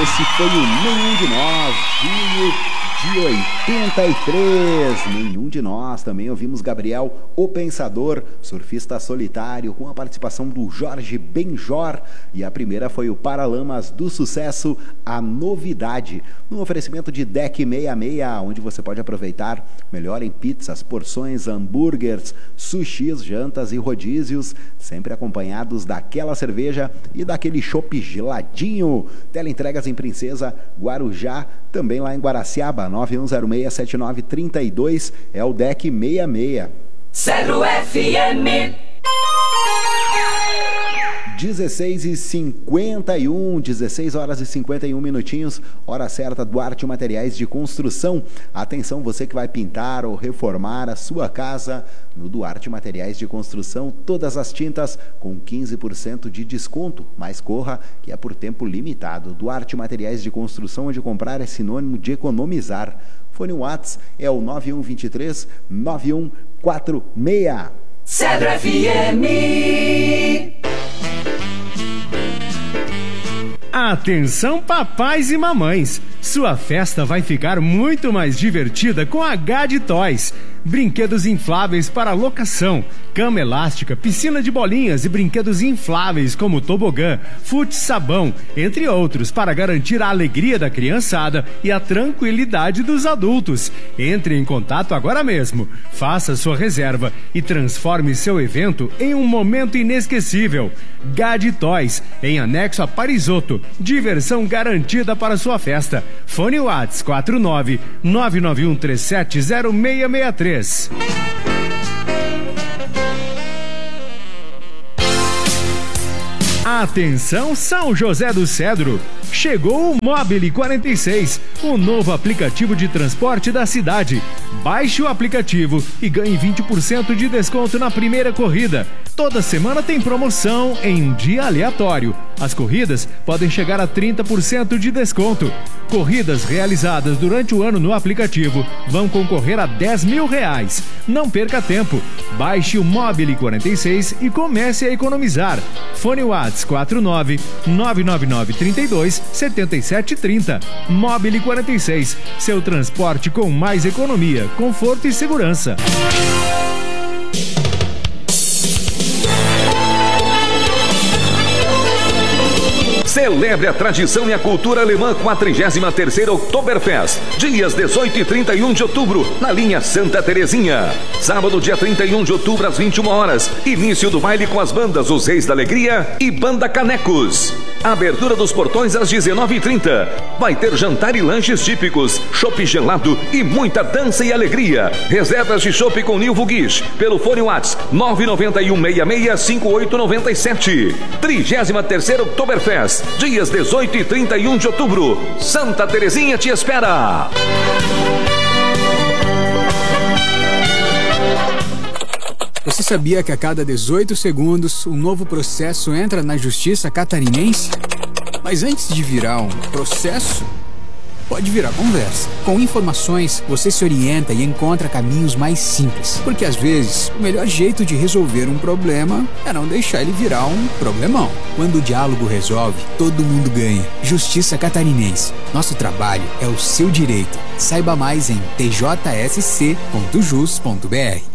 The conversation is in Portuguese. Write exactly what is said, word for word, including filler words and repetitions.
esse foi o Nenhum de Nós, julho de oitenta e três. Nenhum de Nós. Também ouvimos Gabriel, o Pensador, surfista solitário, com a participação do Jorge Benjor. E a primeira foi o Paralamas do Sucesso, A Novidade. No oferecimento de Deck sessenta e seis, onde você pode aproveitar melhor em pizzas, porções, hambúrgueres, sushis, jantas e rodízios, sempre acompanhados daquela cerveja e daquele chopp geladinho. Teleentregas em Princesa, Guarujá, também lá em Guaraciaba, nove um zero seis, sete nove três dois, é o Deck sessenta e seis. Zero F M. dezesseis e cinquenta e um, dezesseis horas e cinquenta e um minutinhos, hora certa. Duarte Materiais de Construção. Atenção, você que vai pintar ou reformar a sua casa, no Duarte Materiais de Construção, todas as tintas com quinze por cento de desconto, mas corra que é por tempo limitado. Duarte Materiais de Construção, onde comprar é sinônimo de economizar. Fone Whats é o nove um dois três, nove um quatro seis. Cedro F M. Atenção, papais e mamães! Sua festa vai ficar muito mais divertida com a Gad Toys. Brinquedos infláveis para locação, cama elástica, piscina de bolinhas e brinquedos infláveis como tobogã, fute-sabão, entre outros, para garantir a alegria da criançada e a tranquilidade dos adultos. Entre em contato agora mesmo, faça sua reserva e transforme seu evento em um momento inesquecível. Gad Toys, em anexo a Parisotto, diversão garantida para sua festa. Fone Whats quatro nove nove nove um três sete zero seis seis três. Atenção, São José do Cedro! Chegou o Mobile quarenta e seis, o novo aplicativo de transporte da cidade. Baixe o aplicativo e ganhe vinte por cento de desconto na primeira corrida. Toda semana tem promoção em um dia aleatório. As corridas podem chegar a trinta por cento de desconto. Corridas realizadas durante o ano no aplicativo vão concorrer a dez mil reais. Não perca tempo. Baixe o Mobile quarenta e seis e comece a economizar. Fone Whats quatro nove nove nove nove três dois sete sete três zero. Mobile quarenta e seis. Seu transporte com mais economia, conforto e segurança. Celebre a tradição e a cultura alemã com a trigésima terceira Oktoberfest, dias dezoito e trinta e um de outubro, na linha Santa Terezinha. Sábado, dia trinta e um de outubro, às vinte e uma horas, início do baile com as bandas Os Reis da Alegria e Banda Canecos. Abertura dos portões às dezenove e trinta. Vai ter jantar e lanches típicos, chopp gelado e muita dança e alegria. Reservas de chopp com Nilvo Guiz pelo fone Whats nove nove um seis seis cinco oito nove sete. trigésima terceira Oktoberfest, dias dezoito e trinta e um de outubro. Santa Terezinha te espera. Você sabia que a cada dezoito segundos um novo processo entra na justiça catarinense? Mas antes de virar um processo, pode virar conversa. Com informações, você se orienta e encontra caminhos mais simples. Porque às vezes, o melhor jeito de resolver um problema é não deixar ele virar um problemão. Quando o diálogo resolve, todo mundo ganha. Justiça Catarinense. Nosso trabalho é o seu direito. Saiba mais em t j s c ponto jus ponto b r.